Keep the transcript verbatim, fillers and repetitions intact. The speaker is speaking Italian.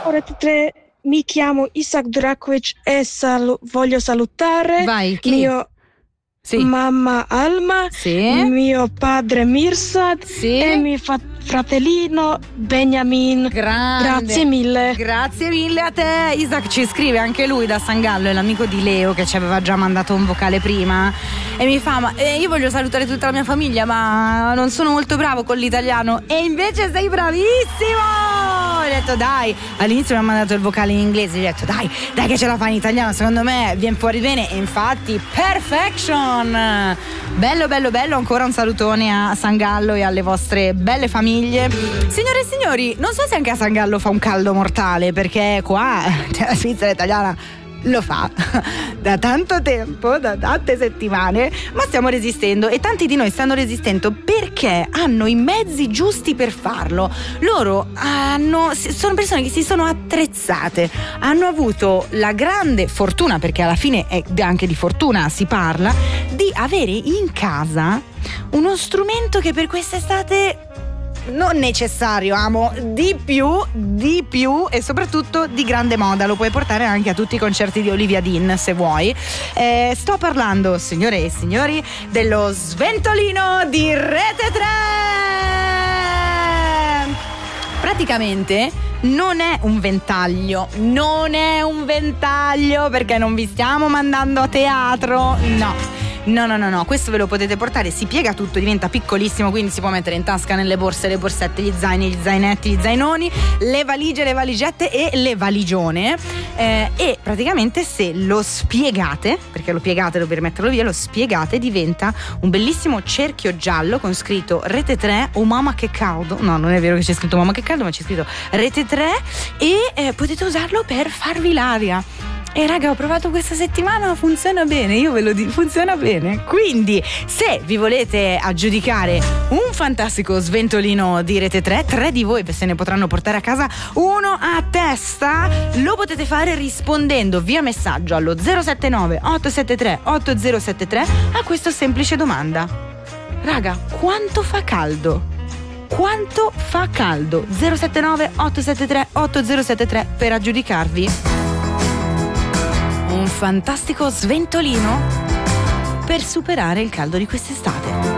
Ciao Rete tre, mi chiamo Isaac Drakovic e salu- voglio salutare Vai, chi? mio Sì. mamma Alma, Sì. mio padre Mirsad Sì. e mio fa- fratellino Benjamin. Grande. Grazie mille. Grazie mille a te. Isaac ci scrive anche lui da San Gallo, è l'amico di Leo che ci aveva già mandato un vocale prima e mi fa ma eh, io voglio salutare tutta la mia famiglia ma non sono molto bravo con l'italiano e invece sei bravissimo. Ho detto dai, all'inizio mi ha mandato il vocale in inglese, gli ho detto dai, dai che ce la fai in italiano, secondo me viene fuori bene e infatti perfection. Bello bello bello, ancora un salutone a San Gallo e alle vostre belle famiglie. Signore e signori, non so se anche a San Gallo fa un caldo mortale, perché qua la Svizzera italiana lo fa da tanto tempo, da tante settimane, ma stiamo resistendo e tanti di noi stanno resistendo perché hanno i mezzi giusti per farlo. Loro hanno, sono persone che si sono attrezzate, hanno avuto la grande fortuna, perché alla fine è anche di fortuna si parla, di avere in casa uno strumento che per quest'estate non necessario, amo di più, di più e soprattutto di grande moda. Lo puoi portare anche a tutti i concerti di Olivia Dean se vuoi. Eh, sto parlando, signore e signori, dello sventolino di Rete tre. Praticamente non è un ventaglio, non è un ventaglio perché non vi stiamo mandando a teatro, no. No, no, no, no, questo ve lo potete portare, si piega tutto, diventa piccolissimo, quindi si può mettere in tasca nelle borse, le borsette, gli zaini, gli zainetti, gli zainoni, le valigie, le valigette e le valigione. Eh, e praticamente se lo spiegate, perché lo piegate per metterlo via, lo spiegate, diventa un bellissimo cerchio giallo con scritto Rete tre o Mamma che caldo. No, non è vero che c'è scritto Mamma che caldo, ma c'è scritto Rete tre e eh, potete usarlo per farvi l'aria. E raga, ho provato questa settimana, funziona bene, io ve lo dico, funziona bene. Quindi, se vi volete aggiudicare un fantastico sventolino di Rete tre, tre di voi se ne potranno portare a casa uno a testa. Lo potete fare rispondendo via messaggio allo zero sette nove otto sette tre otto zero sette tre a questa semplice domanda. Raga, quanto fa caldo? Quanto fa caldo? zero sette nove otto sette tre otto zero sette tre per aggiudicarvi un fantastico sventolino per superare il caldo di quest'estate.